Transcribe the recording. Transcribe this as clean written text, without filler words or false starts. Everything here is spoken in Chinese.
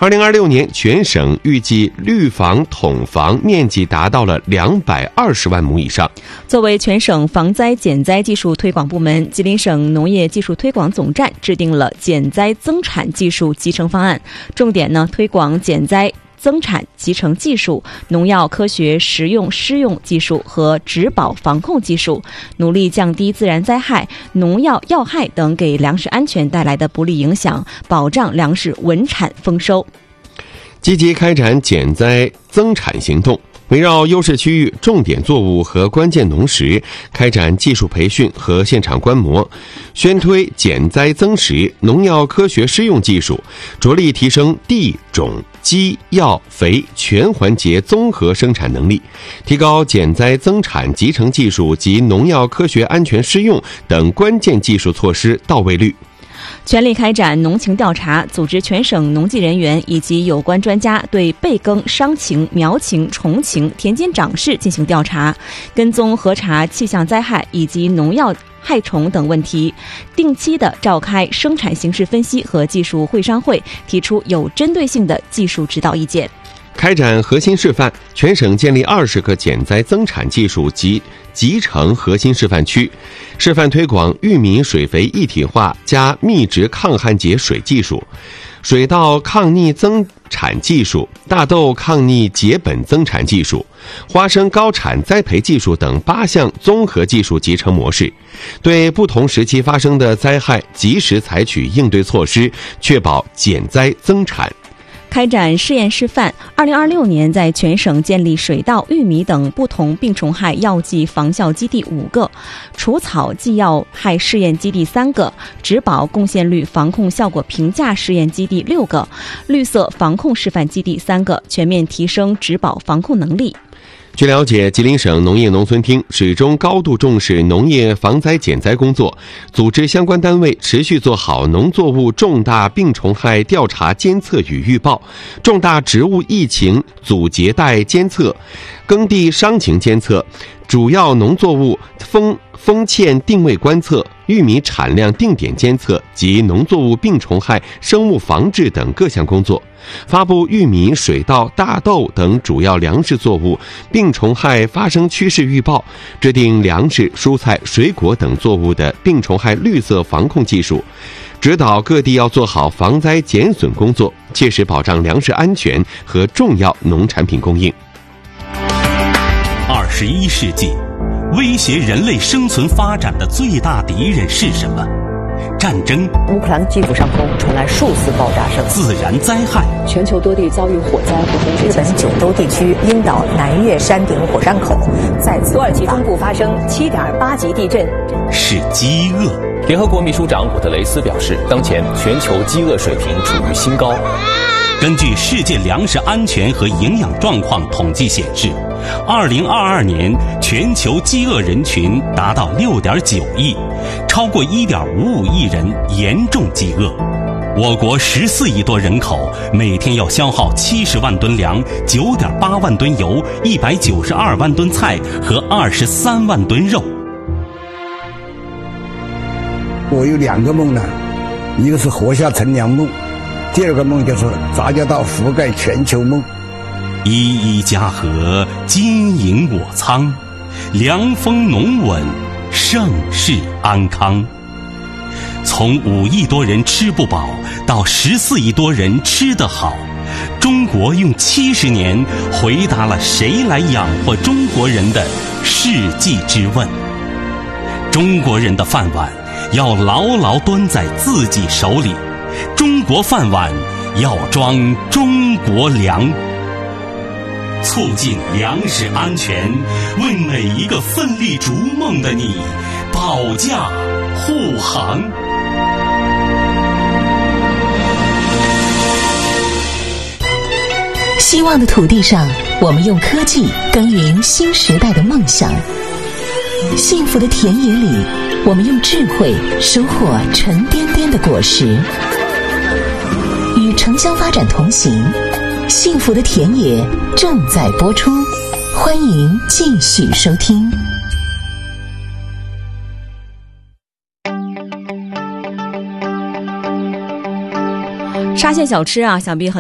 2026年全省预计绿房统房面积达到了220万亩以上。 作为全省防灾减灾技术推广部门，吉林省农业技术推广总站制定了减灾增产技术集成方案，重点推广减灾增产集成技术、农药科学食用施用技术和植保防控技术，努力降低自然灾害、农药药害等给粮食安全带来的不利影响，保障粮食稳产丰收。 积极开展减灾增产行动，围绕优势区域重点作物和关键农时开展技术培训和现场观摩，宣推减灾增时、农药科学施用技术，着力提升地、种、基、药、肥全环节综合生产能力，提高减灾增产集成技术及农药科学安全施用等关键技术措施到位率。 全力开展农情调查，组织全省农技人员以及有关专家对备耕、商情、苗情、虫情、田间长势进行调查，跟踪核查气象灾害以及农药害虫等问题，定期的召开生产形势分析和技术会商会，提出有针对性的技术指导意见。 开展核心示范，全省建立20个减灾增产技术及集成核心示范区，示范推广玉米水肥一体化加密植抗旱解水技术、水稻抗逆增产技术、大豆抗逆结本增产技术、花生高产栽培技术等8项综合技术集成模式，对不同时期发生的灾害及时采取应对措施，确保减灾增产。 开展试验示范，2026年在全省建立水稻、玉米等不同病虫害药剂防效基地5个，除草剂药害试验基地3个，植保贡献率防控效果评价试验基地6个，绿色防控示范基地3个，全面提升植保防控能力。 据了解，吉林省农业农村厅始终高度重视农业防灾减灾工作，组织相关单位持续做好农作物重大病虫害调查监测与预报、重大植物疫情阻截带监测、耕地伤情监测、主要农作物风欠定位观测、玉米产量定点监测及农作物病虫害生物防治等各项工作，发布玉米、水稻、大豆等主要粮食作物病虫害发生趋势预报，制定粮食、蔬菜、水果等作物的病虫害绿色防控技术，指导各地要做好防灾减损工作，切实保障粮食安全和重要农产品供应。 21世纪，威胁人类生存发展的最大敌人是什么？战争。 乌克兰基辅上空传来数次爆炸声。 自然灾害。 全球多地遭遇火灾和洪水。日本9州地区樱岛南岳山顶火山口再次。土耳其中部发生7.8级地震。 是饥饿。 联合国秘书长古特雷斯表示，当前全球饥饿水平处于新高。 根据世界粮食安全和营养状况统计显示，2022年全球饥饿人群达到6.9亿，超过1.55亿人严重饥饿。我国14亿多人口，每天要消耗70万吨粮、9.8万吨油、192万吨菜和23万吨肉。 我有2个梦呢，一个是活下乘凉梦，第2个梦就是杂交稻覆盖全球梦。 一一家禾，金盈我仓，良丰农稳，盛世安康。从5亿多人吃不饱到14亿多人吃得好，中国用70年回答了谁来养活中国人的世纪之问。中国人的饭碗要牢牢端在自己手里，中国饭碗要装中国粮。促进粮食安全，为每一个奋力逐梦的你保驾护航。 希望的土地上，我们用科技耕耘新时代的梦想；幸福的田野里，我们用智慧收获沉甸甸的果实。与城乡发展同行，幸福的田野正在播出，欢迎继续收听。 沙县小吃啊，想必很